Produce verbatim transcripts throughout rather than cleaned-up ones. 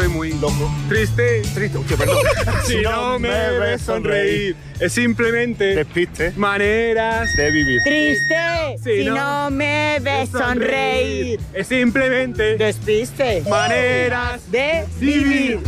estoy muy loco. Triste, triste, uy, perdón. Si no me ves sonreír, es simplemente despiste, maneras de vivir. Triste, si, si no, no me ves sonreír, es simplemente despiste, maneras de vivir.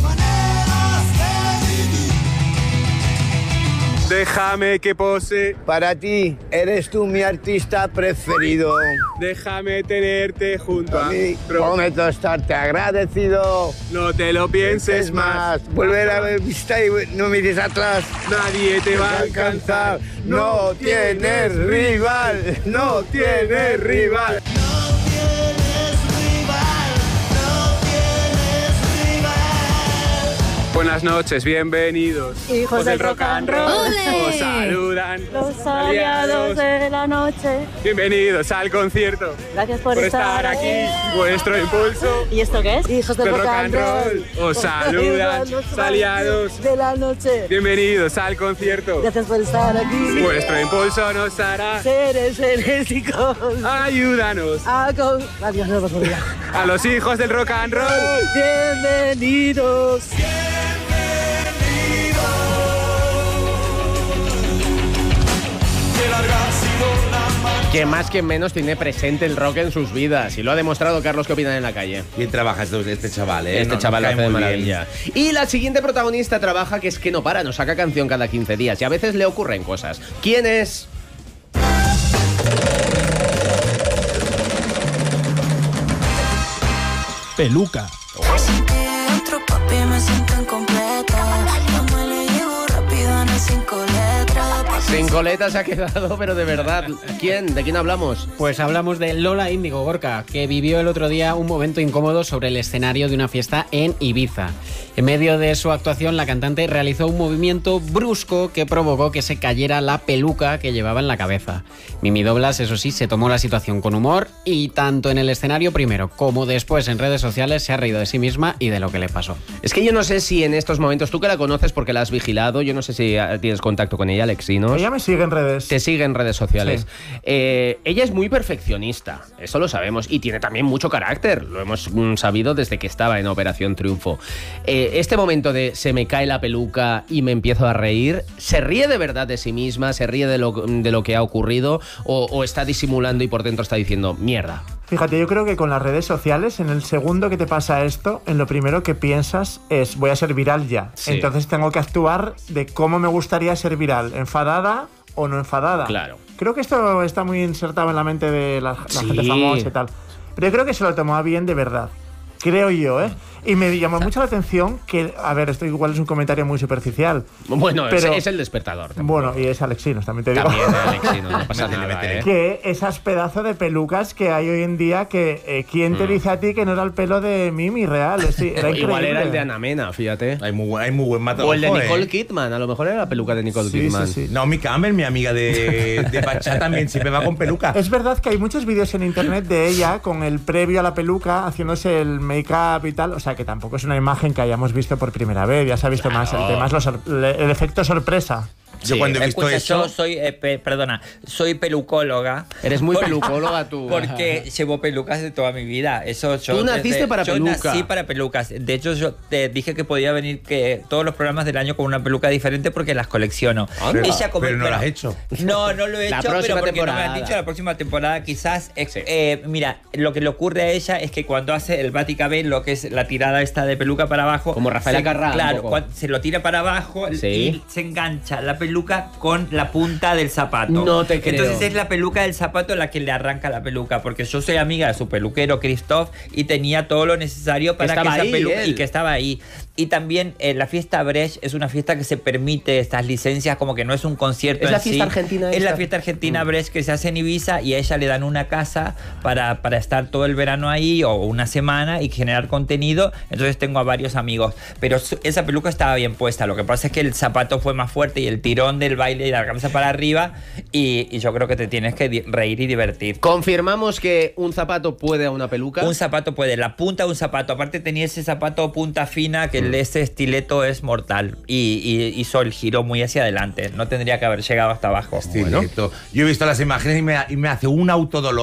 Déjame que pose. Para ti, eres tú mi artista preferido. Déjame tenerte junto a mí. Prometo estarte agradecido. No te lo pienses es más. más. Volver a ver vista y no mires atrás. Nadie te va a alcanzar. No tienes rival. No tienes rival. Buenas noches, bienvenidos. Hijos del rock and roll. Os saludan los aliados de la noche. Bienvenidos al concierto. Gracias por, por estar, estar aquí. Vuestro impulso. ¿Y esto qué es? Hijos del rock, rock and roll. Os saludan los aliados de la noche. Bienvenidos al concierto. Gracias por estar aquí. Vuestro impulso nos hará seres enérgicos. Ayúdanos a con... Adiós, no nos olvidamos. A los hijos del rock and roll. Bienvenidos. Que más que menos tiene presente el rock en sus vidas. Y lo ha demostrado Carlos. ¿Qué opinan en la calle? Bien trabaja este chaval, ¿eh? Este no, chaval lo hace de maravilla. Bien. Y la siguiente protagonista trabaja que es que no para, nos saca canción cada quince días. Y a veces le ocurren cosas. ¿Quién es? Peluca. Sin coleta se ha quedado, pero de verdad. ¿Quién? ¿De quién hablamos? Pues hablamos de Lola Índigo, Gorka, que vivió el otro día un momento incómodo sobre el escenario de una fiesta en Ibiza. En medio de su actuación, la cantante realizó un movimiento brusco que provocó que se cayera la peluca que llevaba en la cabeza. Mimi Doblas, eso sí, se tomó la situación con humor y tanto en el escenario primero como después en redes sociales se ha reído de sí misma y de lo que le pasó. Es que yo no sé si en estos momentos, tú que la conoces porque la has vigilado, yo no sé si tienes contacto con ella, Alexinos. Ella me sigue en redes. Te sigue en redes sociales. Sí. Eh, ella es muy perfeccionista, eso lo sabemos, y tiene también mucho carácter, lo hemos mm, sabido desde que estaba en Operación Triunfo. Eh, este momento de se me cae la peluca y me empiezo a reír, ¿se ríe de verdad de sí misma? ¿Se ríe de lo, de lo que ha ocurrido? O, ¿O está disimulando y por dentro está diciendo mierda? Fíjate, yo creo que con las redes sociales, en el segundo que te pasa esto, en lo primero que piensas es voy a ser viral ya. Sí. Entonces tengo que actuar de cómo me gustaría ser viral, enfadada o no enfadada. Claro. Creo que esto está muy insertado en la mente de la, la sí. gente famosa y tal. Pero yo creo que se lo tomaba bien de verdad. Creo yo, ¿eh? Y me llamó mucho la atención que, a ver, esto igual es un comentario muy superficial. Bueno, pero, es, es el despertador. Tampoco. Bueno, y es Alexinos, también te digo. También Alexinos, no pasa nada, ¿eh? Que esas pedazos de pelucas que hay hoy en día, que eh, ¿quién te mm. dice a ti que no era el pelo de Mimi real? Es, era igual era el de Ana Mena, fíjate. Hay muy, hay muy buen matadojo, o el de Nicole ¿eh? Kidman, a lo mejor era la peluca de Nicole sí, Kidman. Sí, sí. Naomi Campbell, mi amiga de, de Bachata, también siempre va con peluca. Es verdad que hay muchos vídeos en internet de ella con el previo a la peluca, haciéndose el make-up y tal, o sea que tampoco es una imagen que hayamos visto por primera vez, ya se ha visto claro. más el tema, es lo, el efecto sorpresa. Yo sí, cuando he visto escucha, eso... Yo soy, eh, pe, perdona, soy pelucóloga. Eres muy pelucóloga tú. Porque llevo pelucas de toda mi vida. Eso yo tú naciste desde, para yo peluca. Yo nací para pelucas. De hecho, yo te dije que podía venir que todos los programas del año con una peluca diferente porque las colecciono. Pero, Ella come, pero no pero, lo has hecho. No, no lo he hecho, pero porque temporada. no me han dicho la próxima temporada quizás. Sí. Eh, mira, lo que le ocurre a ella es que cuando hace el Vaticabé, lo que es la tirada esta de peluca para abajo... Como Rafael Carrá. Claro, cuando se lo tira para abajo sí. y se engancha la peluca con la punta del zapato. No te creo. Entonces es la peluca del zapato la que le arranca la peluca, porque yo soy amiga de su peluquero Christoph y tenía todo lo necesario para que, que esa ahí, peluca él. y que estaba ahí. Y también eh, la fiesta Brecht es una fiesta que se permite estas licencias, como que no es un concierto. Es en la fiesta sí. argentina. Es esta. la fiesta argentina mm. Brecht que se hace en Ibiza y a ella le dan una casa para, para estar todo el verano ahí o una semana y generar contenido. Entonces tengo a varios amigos. Pero esa peluca estaba bien puesta. Lo que pasa es que el zapato fue más fuerte y el tirón del baile y la cabeza para arriba y, y yo creo que te tienes que reír y divertir. Confirmamos que un zapato puede a una peluca. Un zapato puede, la punta de un zapato. Aparte tenía ese zapato punta fina que mm. ese estileto es mortal y, y hizo el giro muy hacia adelante. No tendría que haber llegado hasta abajo. Estileto. Bueno. Yo he visto las imágenes y me, y me hace un autodolor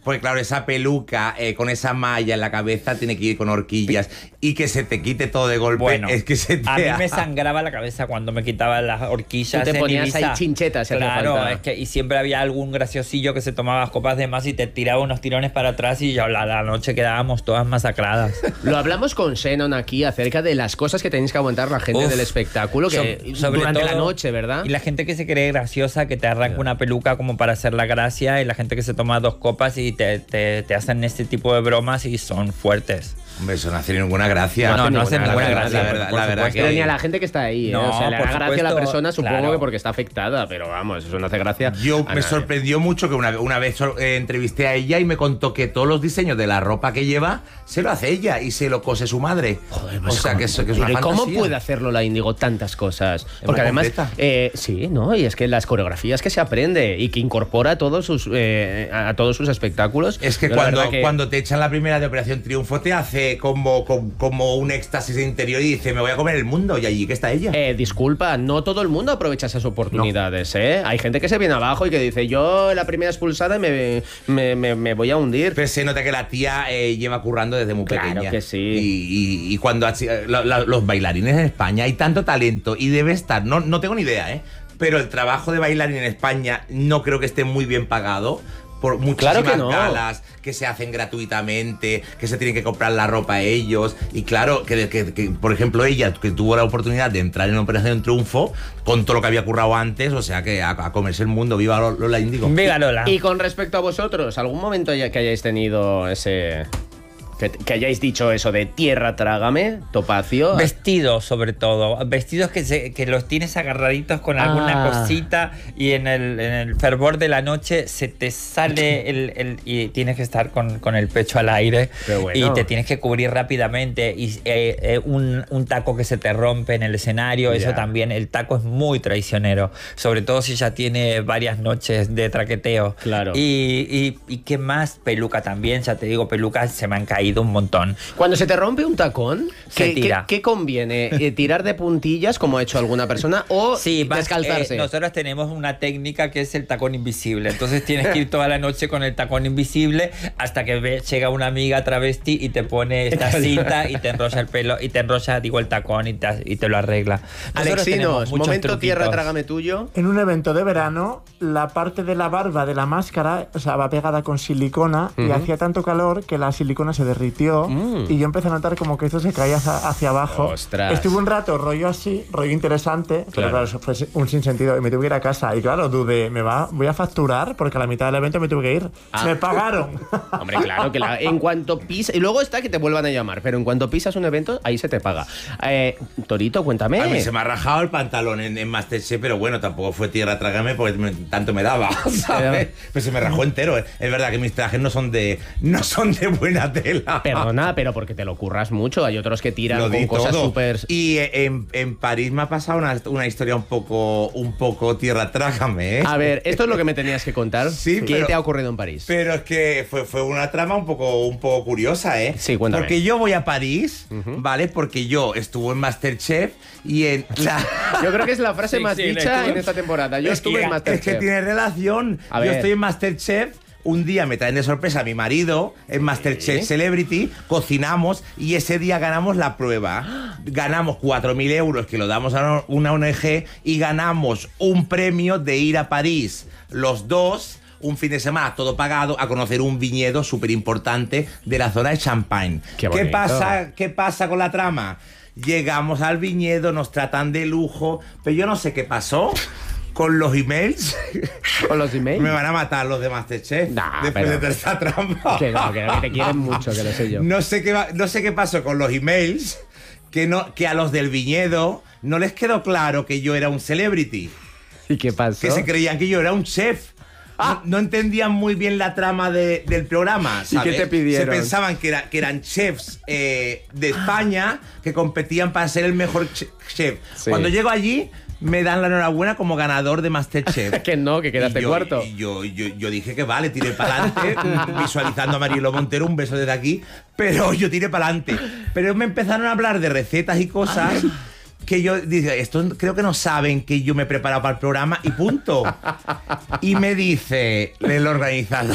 Porque claro, esa peluca eh, con esa malla en la cabeza tiene que ir con horquillas y que se te quite todo de golpe. Bueno, es que se te a mí me sangraba la cabeza cuando me quitaban las horquillas. Tú te en ponías Ibiza. ahí chinchetas, si hace Claro, falta. es que y siempre había algún graciosillo que se tomaba copas de más y te tiraba unos tirones para atrás y ya la, la noche quedábamos todas masacradas. Lo hablamos con Shannon aquí acerca de las cosas que tenéis que aguantar la gente Uf, del espectáculo que so- sobre durante la todo- noche, ¿verdad? Y la gente que se cree graciosa, que te arranca una peluca como para hacer la gracia, y la gente que se toma dos copas y te, te, te hacen este tipo de bromas y son fuertes. Hombre, eso no hace ninguna gracia. No, no hace La ninguna verdad, gracia, La por- verdad, por la verdad supuesto. que... Pero ni a la gente que está ahí, ¿eh? No, O sea, le da por gracia a la supuesto, persona, supongo claro. que porque está afectada, pero vamos, eso no hace gracia. Yo a me nadie. sorprendió mucho que una, una vez eh, entrevisté a ella y me contó que todos los diseños de la ropa que lleva se lo hace ella y se lo cose su madre. Joder, o pues sea, ¿cómo? que, eso, que es una Pero ¿y ¿Cómo fantasía. puede hacerlo la Índigo tantas cosas? Porque muy además, completa. eh, sí, ¿no? Y es que las coreografías que se aprende y que incorpora a todos sus, eh, a todos sus espectáculos. Es que yo la cuando, verdad que- cuando te echan la primera de Operación Triunfo te hace como, como, como un éxtasis interior y dice, me voy a comer el mundo. Y allí que está ella. Eh, disculpa, no todo el mundo aprovecha esas oportunidades, ¿eh? Hay gente que se viene abajo y que dice, yo la primera expulsada me, me, me, me voy a hundir. Pero se nota que la tía eh, lleva currando desde muy Claro pequeña. que sí. Y, y- y cuando así, eh, la- la- los bailarines en España hay tanto talento y debe estar, no, no tengo ni idea, ¿eh? Pero el trabajo de bailarín en España no creo que esté muy bien pagado. Por muchísimas Claro que no. galas que se hacen gratuitamente, que se tienen que comprar la ropa a ellos. Y claro, que, que- que, por ejemplo, ella, que tuvo la oportunidad de entrar en Operación Triunfo, con todo lo que había currado antes, o sea, que a, a comerse el mundo. Viva Lola Índigo. Viva Lola. Y con respecto a vosotros, ¿algún momento ya que hayáis tenido ese... Que, que hayáis dicho eso de tierra trágame, Topacio? Vestidos, sobre todo. Vestidos que, se, que los tienes agarraditos con alguna Ah. cosita y en el, en el fervor de la noche se te sale el, el- y tienes que estar con, con el pecho al aire. Qué bueno. Y te tienes que cubrir rápidamente. Y eh, eh, un, un taco que se te rompe en el escenario, eso Ya. también. El taco es muy traicionero. Sobre todo si ya tiene varias noches de traqueteo. Claro. Y, y, y qué más, peluca también. Ya te digo, pelucas se me han caído un montón. Cuando se te rompe un tacón, Se ¿qué, tira. qué- qué conviene? Eh, ¿Tirar de puntillas, como ha hecho alguna persona, o Sí, vas- descalzarse? eh, nosotros tenemos una técnica que es el tacón invisible. Entonces tienes que ir toda la noche con el tacón invisible hasta que ve- llega una amiga travesti y te pone esta cinta y te enrolla el pelo y te enrolla, digo, el tacón y te, y te lo arregla. Nosotros tenemos Alexinos, muchos momento truquitos. tierra trágame tuyo. En un evento de verano, la parte de la barba de la máscara, o sea, va pegada con silicona y hacía tanto calor que la silicona se derritió Mm. y yo empecé a notar como que esto se caía hacia, hacia abajo. Ostras. Estuve un rato rollo así, rollo interesante, pero Claro. claro, eso fue un sinsentido y me tuve que ir a casa. Y claro, dudé, ¿me va, voy a facturar? Porque a la mitad del evento me tuve que ir. Ah. Me pagaron. Hombre, claro, que la- en cuanto pisas... Y luego está que te vuelvan a llamar, pero en cuanto pisas un evento, ahí se te paga. Eh, Torito, cuéntame. A mí se me ha rajado el pantalón en, en Masterchef, pero bueno, tampoco fue tierra trágame porque me- tanto me daba, ¿sabes? Pues se me rajó entero. ¿eh? Es verdad que mis trajes no son de no son de buena tela. Perdona, pero porque te lo curras mucho. Hay otros que tiran Lo con di cosas todo. súper... Y eh, en, en París me ha pasado una, una historia un poco, un poco tierra trágame, ¿eh? A ver, esto es lo que me tenías que contar. Sí, ¿Qué pero- te ha ocurrido en París? Pero es que fue, fue una trama un poco, un poco curiosa, ¿eh? Sí, cuéntame. Porque yo voy a París, ¿vale? Porque yo estuve en Masterchef y en la... Yo creo que es la frase Sí, más sí, dicha estuve- en esta temporada. Yo es estuve que, en Masterchef. Es que tiene relación. A Yo ver. estoy en Masterchef. Un día me traen de sorpresa a mi marido en Masterchef Sí. Celebrity, cocinamos y ese día ganamos la prueba. Ganamos cuatro mil euros que lo damos a una O N G y ganamos un premio de ir a París los dos, un fin de semana todo pagado, a conocer un viñedo súper importante de la zona de Champagne. Qué ¿Qué bonito. pasa, ¿Qué pasa con la trama? Llegamos al viñedo, nos tratan de lujo, pero yo no sé qué pasó con los emails. ¿Con los emails? Me van a matar los de Masterchef Nah, después pero- de esta trampa. Que no, que, que te quieren mucho, que lo sé yo. No sé qué va- no sé qué pasó con los emails, que no que a los del viñedo no les quedó claro que yo era un celebrity, ¿Y qué pasó? que se creían que yo era un chef. Ah. No, no entendían muy bien la trama de- del programa, ¿Y ¿sabes? qué te pidieron? Se pensaban que, era- que eran chefs eh, de España que competían para ser el mejor che- chef. Sí. Cuando llego allí, me dan la enhorabuena como ganador de Masterchef. Que no, que quedaste Y yo- cuarto. y yo, yo, yo dije que vale, tiré para adelante, visualizando a Marielo Montero, un beso desde aquí, pero yo tiré para adelante. Pero me empezaron a hablar de recetas y cosas que yo dice, esto creo que no saben que yo me he preparado para el programa y punto. Y me dice el organizador,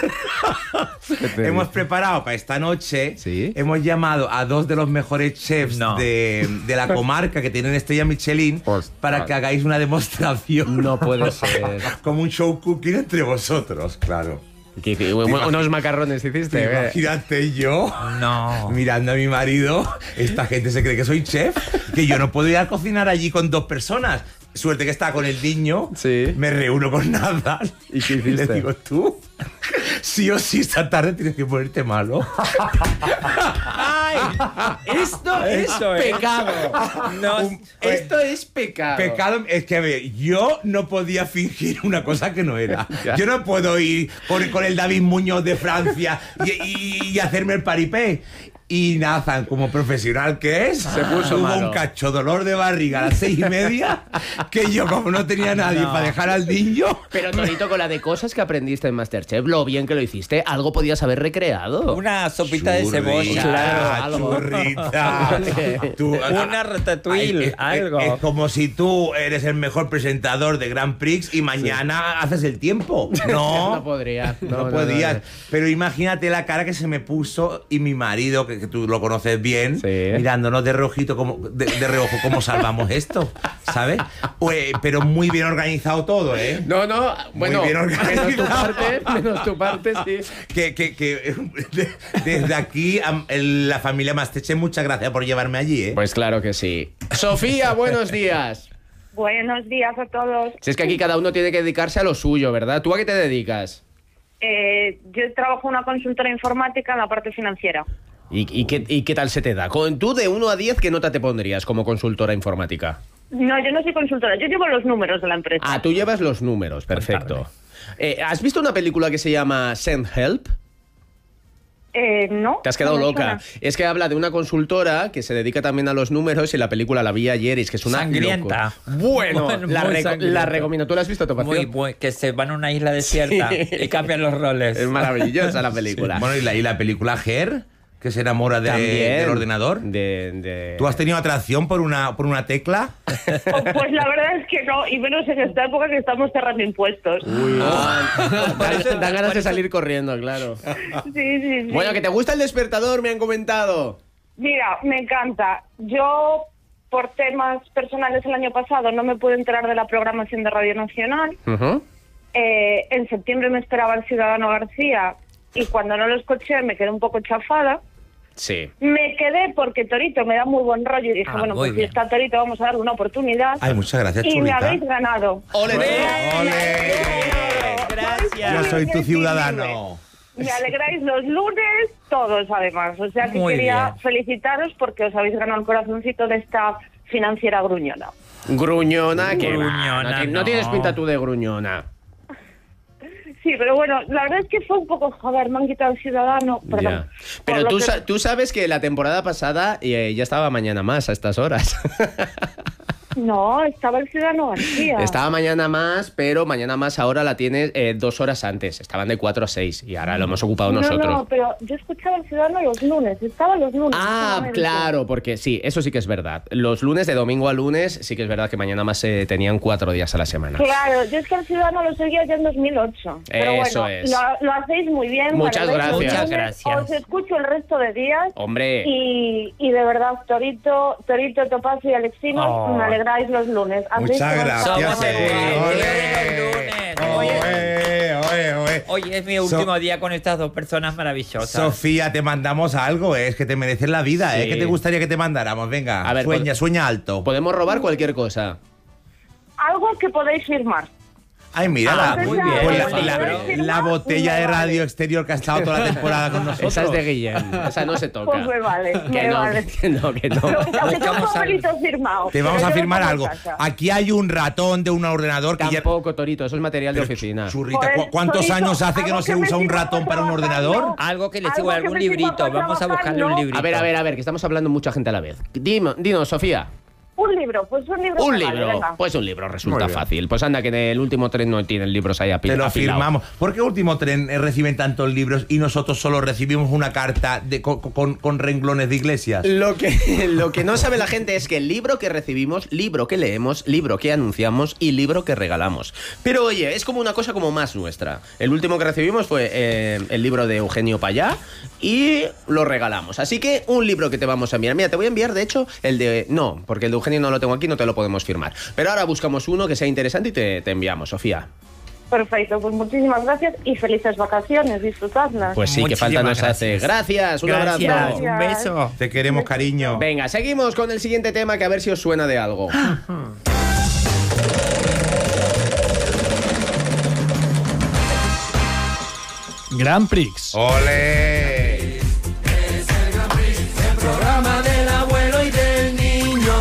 hemos preparado para esta noche, ¿Sí? hemos llamado a dos de los mejores chefs No. de, de la comarca que tienen estrella Michelin para que hagáis una demostración. No puede ser. Como un show cooking entre vosotros, claro. ¿Qué- qué- unos macarrones hiciste? ¿eh? Imagínate yo No. mirando a mi marido, esta gente se cree que soy chef, que yo no puedo ir a cocinar allí con dos personas. Suerte que estaba con el niño, Sí. me reúno con Nadal ¿Y qué y le hiciste? digo, tú, sí o sí esta tarde tienes que ponerte malo. ¡Ay! Esto es Eso es. pecado. No, Un- Esto es pecado. Pecado, es que a ver, yo no podía fingir una cosa que no era. Ya. Yo no puedo ir con, con el David Muñoz de Francia y, y- y hacerme el paripé. Y Nathan, como profesional que es, Se puso tuvo malo. un cacho dolor de barriga a las seis y media, que yo, como no tenía nadie No. para dejar al niño, Pero, Torito, con la de cosas que aprendiste en Masterchef, lo bien que lo hiciste, algo podías haber recreado. una sopita de Churrita, cebolla. Claro, algo. churrita. Tú- Una ratatouille, Ay, es- algo. Es, es como si tú eres el mejor presentador de Grand Prix y mañana haces el tiempo. No, No podría. No, No, no, podías. no, no. Pero imagínate la cara que se me puso y mi marido, que, que tú lo conoces bien, Sí. mirándonos de reojito como, de, de reojo cómo salvamos esto, ¿sabes? Pues, pero muy bien organizado todo, ¿eh? No, no, bueno, bien organizado. menos tu parte, menos tu parte, sí. Que, que, que de- desde aquí, a la familia Masterchef, muchas gracias por llevarme allí, ¿eh? Pues claro que sí. Sofía, buenos días. Buenos días a todos. Si es que aquí cada uno tiene que dedicarse a lo suyo, ¿verdad? ¿Tú a qué te dedicas? Eh, yo trabajo en una consultora informática en la parte financiera. ¿Y, y, qué, y qué tal se te da? Con tú de uno a diez, ¿qué nota te pondrías como consultora informática? No, yo no soy consultora, yo llevo los números de la empresa. Ah, tú llevas los números, perfecto. Eh, ¿Has visto una película que se llama Send Help? Eh, no. Te has quedado no me loca. suena. Es que habla de una consultora que se dedica también a los números y la película la vi ayer y es que es una Sangrienta. locura. Bueno, Bueno, la, muy reco- sangrienta. la recomiendo. ¿Tú la has visto, Topacio? Muy buen, que se van a una isla desierta Sí. y cambian los roles. Es maravillosa la película. Bueno, y la, y la película Her, que se enamora de- También. del ordenador. De, de- ¿Tú has tenido atracción por una, por una tecla? Oh, pues la verdad es que no, y menos en esta época que estamos cerrando impuestos. Ah, dan, dan ganas de salir corriendo, claro. Sí, sí, sí. Bueno, que te gusta el despertador, me han comentado. Mira, me encanta. Yo, por temas personales el año pasado, no me pude enterar de la programación de Radio Nacional. Ujú. Eh, en septiembre me esperaba el Ciudadano García y cuando no lo escuché me quedé un poco chafada. Sí. Me quedé porque Torito me da muy buen rollo y dije, Ah, bueno, muy pues si bien. está Torito vamos a darle una oportunidad. Ay, muchas gracias, y me chulita. habéis ganado. ¡Ole! ¡Ole! Gracias. Yo soy tu ciudadano. Me alegráis los lunes todos, además. O sea que Muy quería bien. felicitaros porque os habéis ganado el corazoncito de esta financiera gruñona. Gruñona, que Gruñona, va. No, ti- no no. tienes pinta tú de gruñona. Sí, pero bueno, la verdad es que fue un poco, joder, me han quitado el Ciudadano. Perdón. Ya. Por Pero lo tú, que- sa- tú sabes que la temporada pasada eh, ya estaba mañana más a estas horas. No, estaba el Ciudadano García. Estaba mañana más, pero mañana más ahora la tienes eh, dos horas antes. Estaban de cuatro a seis y ahora lo hemos ocupado No, nosotros. no, pero yo escuchaba el Ciudadano los lunes, estaba los lunes. Ah, solamente. claro, porque sí, eso sí que es verdad. Los lunes, de domingo a lunes, sí que es verdad que mañana más se tenían cuatro días a la semana. Claro, yo es que el Ciudadano lo seguía ya en dos mil ocho. Pero Eso bueno, es. Lo, lo hacéis muy bien. Muchas me alegráis los gracias. lunes, Muchas gracias. Os escucho el resto de días. Hombre, Y, y de verdad, Torito, Torito, Topacio y Alexinos, Oh. me alegráis los lunes. Hacéis Muchas que- gracias. Somos el eh. colectivo Ole. de los lunes. Oye, oye, oye. Hoy es mi So- último día con estas dos personas maravillosas. Sofía, te mandamos algo, ¿eh? Es que te mereces la vida, ¿eh? Sí. ¿Qué te gustaría que te mandáramos? Venga, A ver, sueña, pod- sueña alto. podemos robar cualquier cosa. Algo que podéis firmar. Ay, mira, Ah, la, muy bien. pues la, Un la- libro. la botella de radio exterior que ha estado toda la temporada con nosotros. Esa es de Guillem, esa no se toca. Pues me vale, que me no, vale. que no, que no. Pero aunque sea un Buscamos papelito firmado. Te vamos Pero a yo firmar lo algo. pongo en casa. Aquí hay un ratón de un ordenador que ya... Tampoco, Torito, eso es material de oficina. Churrita, Pues, ¿cu- ¿cuántos Torito, años hace que algo no se que me usa un sirva ratón para un para ordenador? trabajar, Algo que le Algo sirva que algún me sirva librito. para Vamos a trabajar, buscarle un ¿no? librito. A ver, a ver, a ver, que estamos hablando mucha gente a la vez. Dime, dinos, Sofía. Un libro, pues un libro. Un vale, libro, venga. pues un libro resulta Muy bien. fácil. Pues anda, que en el último tren no tienen libros ahí api- Te lo apilados. firmamos. ¿Por qué Último Tren eh, reciben tantos libros y nosotros solo recibimos una carta de, con, con- con renglones de iglesias? Lo que, lo que no sabe la gente es que el libro que recibimos, libro que leemos, libro que anunciamos y libro que regalamos. Pero oye, es como una cosa como más nuestra. El último que recibimos fue eh, el libro de Eugenio Payá y lo regalamos. Así que un libro que te vamos a enviar. Mira, te voy a enviar, de hecho, el de... No, porque el de Eugenio no lo tengo aquí, no te lo podemos firmar. Pero ahora buscamos uno que sea interesante y te, te enviamos, Sofía. Perfecto, pues muchísimas gracias y felices vacaciones, disfrutadlas. Pues sí, que falta nos Muchísimas hace. gracias. Gracias, un Gracias. abrazo. Un beso. Te queremos, cariño. Venga, seguimos con el siguiente tema que a ver si os suena de algo. Grand Prix. ¡Ole! Programa del abuelo y del niño.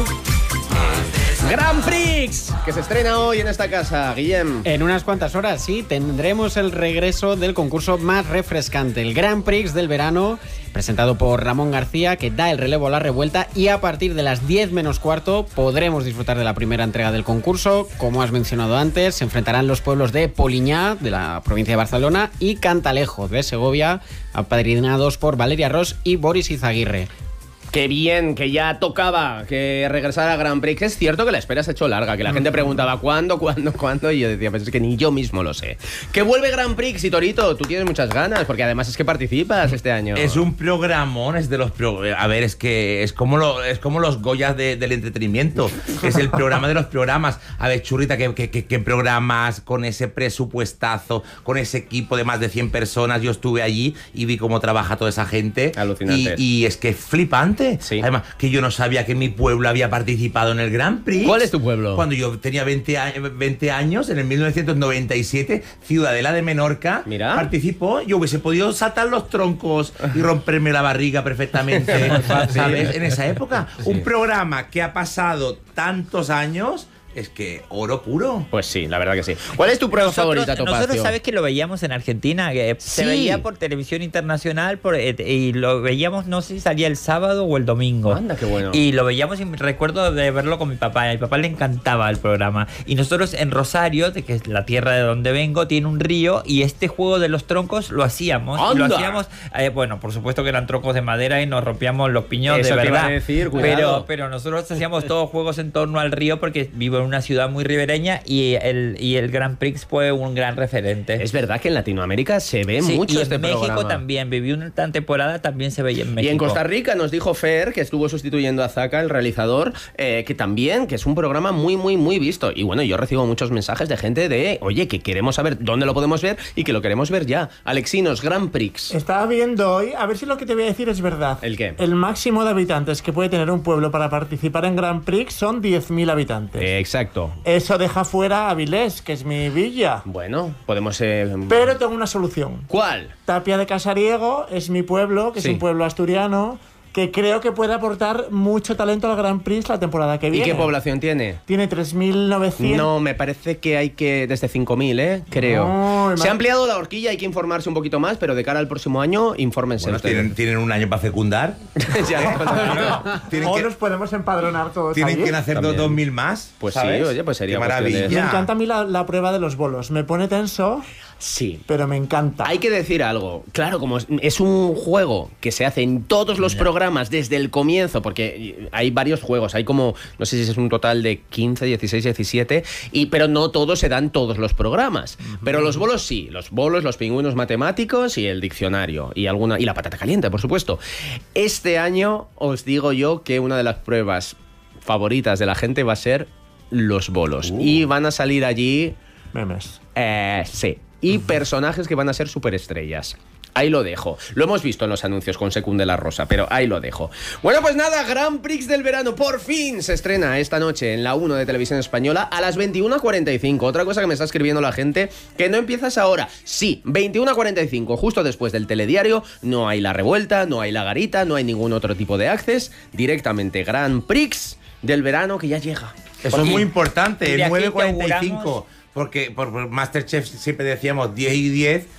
Grand Prix, que se estrena hoy en esta casa, Guillem. En unas cuantas horas, sí, tendremos el regreso del concurso más refrescante, el Grand Prix del verano, presentado por Ramón García, que da el relevo a la revuelta, y a partir de las diez menos cuarto podremos disfrutar de la primera entrega del concurso. Como has mencionado antes, se enfrentarán los pueblos de Poliñá, de la provincia de Barcelona, y Cantalejo, de Segovia, apadrinados por Valeria Ross y Boris Izaguirre. Qué bien, que ya tocaba que regresara a Grand Prix. Es cierto que la espera se ha hecho larga, que la gente preguntaba ¿cuándo, cuándo, cuándo? Y yo decía, pues es que ni yo mismo lo sé. Que vuelve Grand Prix y Torito, tú tienes muchas ganas, porque además es que participas este año. Es un programón, es de los pro- a ver, es que es como lo, es como los Goyas de- del entretenimiento. Es el programa de los programas. A ver, Churrita, ¿qué, qué, qué- qué programas con ese presupuestazo, con ese equipo de más de cien personas? Yo estuve allí y vi cómo trabaja toda esa gente. Alucinante. Y, y es que es flipante. Sí. Además, que yo no sabía que mi pueblo había participado en el Grand Prix. ¿Cuál es tu pueblo? Cuando yo tenía veinte, a- veinte años, en el mil novecientos noventa y siete, Ciudadela de Menorca Mira. participó. Yo hubiese podido saltar los troncos y romperme la barriga perfectamente, ¿sabes? En esa época. Un programa que ha pasado tantos años, es que oro puro. Pues sí, la verdad que sí. ¿Cuál es tu prueba Nosotros, favorita, Topacio? nosotros sabes que lo veíamos en Argentina, que se Sí. veía por televisión internacional por, eh, y lo veíamos, no sé si salía el sábado o el domingo. Anda, qué bueno. Y lo veíamos y recuerdo de verlo con mi papá. A mi papá le encantaba el programa. Y nosotros en Rosario, de que es la tierra de donde vengo, tiene un río y este juego de los troncos lo hacíamos. Y lo ¡Anda! hacíamos, eh, bueno, por supuesto que eran troncos de madera y nos rompíamos los piñones, Eso de te iba verdad. a decir, cuidado. pero, pero nosotros hacíamos todos juegos en torno al río porque vivo en una ciudad muy ribereña y el, y el Grand Prix fue un gran referente. Es verdad que en Latinoamérica se ve Sí, mucho y este en México programa. también, viví una tan temporada, también se veía en México. Y en Costa Rica nos dijo Fer, que estuvo sustituyendo a Zaka, el realizador, eh, que también, que es un programa muy, muy, muy visto. Y bueno, yo recibo muchos mensajes de gente de, oye, que queremos saber dónde lo podemos ver y que lo queremos ver ya. Alexinos, Grand Prix. Estaba viendo hoy, a ver si lo que te voy a decir es verdad. ¿El qué? El máximo de habitantes que puede tener un pueblo para participar en Grand Prix son diez mil habitantes. Eh, exacto. Eso deja fuera a Avilés, que es mi villa. Bueno, podemos... Eh, Pero tengo una solución. ¿Cuál? Tapia de Casariego es mi pueblo, que Sí. es un pueblo asturiano, que creo que puede aportar mucho talento al Grand Prix la temporada que ¿Y viene. qué población tiene? Tiene tres mil novecientos. No, me parece que hay que desde cinco mil, ¿eh? Creo. No, Se ha ima- ampliado la horquilla, hay que informarse un poquito más, pero de cara al próximo año, infórmense. Bueno, ustedes. tienen, tienen un año para fecundar. Ya, Tienen O que, nos podemos empadronar todos tienen allí. que nacer dos, También. dos mil más. Pues sí, ¿sabes? oye, pues sería Qué cuestión de- maravilla. Me encanta a mí la, la prueba de los bolos. Me pone tenso, Sí. pero me encanta. Hay que decir algo. Claro, como es- es un juego que se hace en todos los programas desde el comienzo, porque hay varios juegos, hay como, no sé si es un total de quince, dieciséis, diecisiete, y, pero no todos se dan todos los programas. Pero los bolos sí, los bolos, los pingüinos matemáticos y el diccionario, y, alguna, y la patata caliente, por supuesto. Este año os digo yo que una de las pruebas favoritas de la gente va a ser los bolos. Y van a salir allí... Memes. Eh, sí. Y personajes que van a ser superestrellas. Ahí lo dejo. Lo hemos visto en los anuncios con Secunde la Rosa, pero ahí lo dejo. Bueno, pues nada, Grand Prix del verano por fin se estrena esta noche en la uno de Televisión Española a las veintiuna cuarenta y cinco. Otra cosa que me está escribiendo la gente, que no empiezas ahora. Sí, veintiuna cuarenta y cinco, justo después del telediario. No hay la revuelta, no hay la garita, no hay ningún otro tipo de access. Directamente Grand Prix del verano que ya llega. Eso Porque- es muy importante, y de el aquí nueve cuarenta y te cinco. auguramos- Porque por por Masterchef siempre decíamos diez y diez.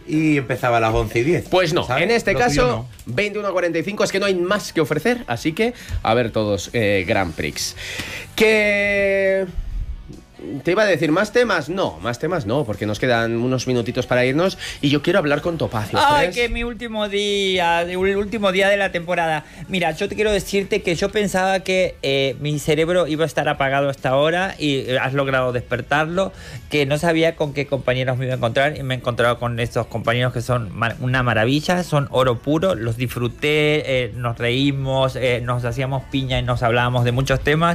y empezaba a las once y diez. Pues no, ¿sabes? en este Lo caso, tuyo no. veintiuno a cuarenta y cinco, es que no hay más que ofrecer, así que a ver todos eh, Grand Prix. Que... ¿Te iba a decir más temas? No, más temas no, porque nos quedan unos minutitos para irnos y yo quiero hablar con Topacio. Ay, Fresh. que mi último día, el último día de la temporada. Mira, yo te quiero decirte que yo pensaba que eh, mi cerebro iba a estar apagado hasta ahora y has logrado despertarlo, que no sabía con qué compañeros me iba a encontrar y me he encontrado con estos compañeros que son una maravilla, son oro puro, los disfruté, eh, nos reímos, eh, nos hacíamos piña y nos hablábamos de muchos temas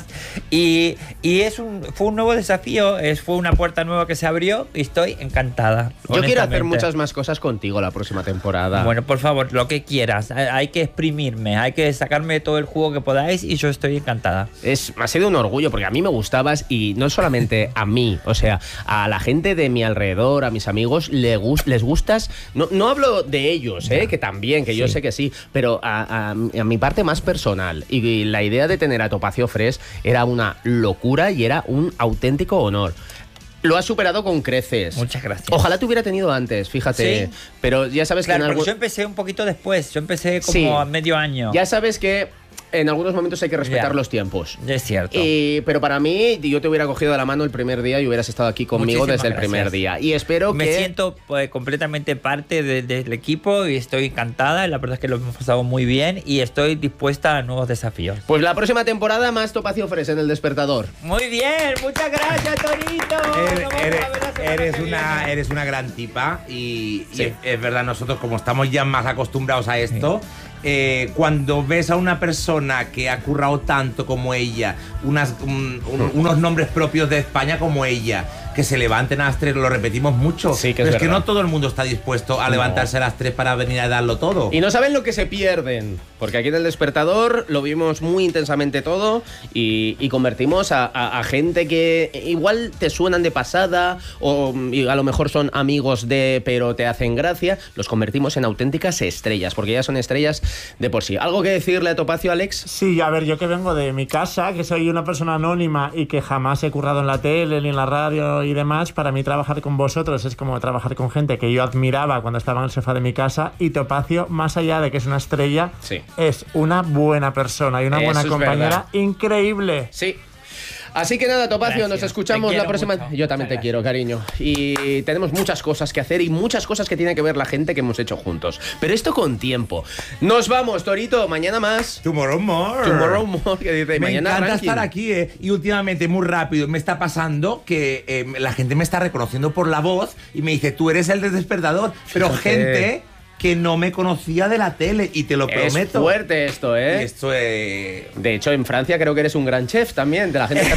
y, y es un, fue un nuevo desafío. Es, fue una puerta nueva que se abrió y estoy encantada. Yo quiero hacer muchas más cosas contigo la próxima temporada. Bueno, por favor, lo que quieras. Hay que exprimirme, hay que sacarme todo el jugo que podáis y yo estoy encantada. Es, ha sido un orgullo porque a mí me gustabas y no solamente a mí, o sea, a la gente de mi alrededor, a mis amigos, les, gust, les gustas. No, no hablo de ellos, ¿eh? Que también, que sí. Yo sé que sí, pero a, a, a mi parte más personal. Y, y la idea de tener a Topacio Fresh era una locura y era un auténtico honor. Lo has superado con creces. Muchas gracias. Ojalá te hubiera tenido antes, fíjate. ¿Sí? Pero ya sabes claro, que en algún... yo empecé un poquito después. Yo empecé como sí. a medio año. Ya sabes que en algunos momentos hay que respetar yeah. los tiempos. Es cierto. Y, pero para mí, yo te hubiera cogido de la mano el primer día y hubieras estado aquí conmigo Muchísimas desde el gracias. primer día. Y espero Me que... Me siento pues, completamente parte de, del equipo y estoy encantada. La verdad es que lo hemos pasado muy bien y estoy dispuesta a nuevos desafíos. Pues la próxima temporada más Topacio Fresh en El Despertador. Muy bien, muchas gracias, Torito. Eres, eres, eres, una, eres una gran tipa y, sí. y es, es verdad, nosotros como estamos ya más acostumbrados a esto... Sí. Eh, cuando ves a una persona que ha currado tanto como ella, unas, un, un, unos nombres propios de España como ella, que se levanten a las tres, lo repetimos mucho. Sí, que pero es, es que no todo el mundo está dispuesto a no. levantarse a las tres para venir a darlo todo. Y no saben lo que se pierden, porque aquí en El Despertador lo vimos muy intensamente todo y, y convertimos a, a, a gente que igual te suenan de pasada o a lo mejor son amigos de, pero te hacen gracia, los convertimos en auténticas estrellas, porque ya son estrellas de por sí. ¿Algo que decirle a Topacio, Alex? Sí, a ver, yo que vengo de mi casa, que soy una persona anónima y que jamás he currado en la tele ni en la radio y demás, para mí trabajar con vosotros es como trabajar con gente que yo admiraba cuando estaba en el sofá de mi casa, y Topacio, más allá de que es una estrella, sí. es una buena persona y una Eso buena es compañera verdad. Increíble. Sí. Así que nada, Topacio, Gracias. nos escuchamos Te la quiero próxima... mucho. Yo también Muchas te quiero, cariño. Y tenemos muchas cosas que hacer y muchas cosas que tiene que ver la gente que hemos hecho juntos. Pero esto con tiempo. Nos vamos, Torito. Mañana más. Tomorrow more. Tomorrow more. Que dice, Me mañana encanta ranking. estar aquí, eh. Y últimamente, muy rápido, me está pasando que eh, la gente me está reconociendo por la voz y me dice, tú eres el del Despertador. Pero Fíjate. gente... que no me conocía de la tele, y te lo prometo. Es fuerte esto, ¿eh? Y esto es... De hecho, en Francia creo que eres un gran chef también, de la gente que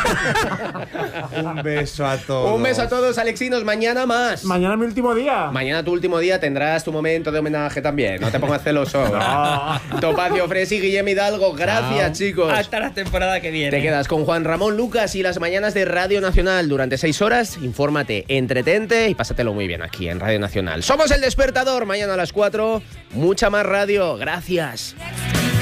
Un beso a todos. Un beso a todos, Alexinos. Mañana más. Mañana mi último día. Mañana tu último día tendrás tu momento de homenaje también. No te pongas celoso. No. Topacio Fresh y Guillem Hidalgo. Gracias, No. chicos. Hasta la temporada que viene. Te quedas con Juan Ramón Lucas y las mañanas de Radio Nacional. Durante seis horas, infórmate, entretente y pásatelo muy bien aquí en Radio Nacional. Somos El Despertador. Mañana a las cuatro, mucha más radio. Gracias.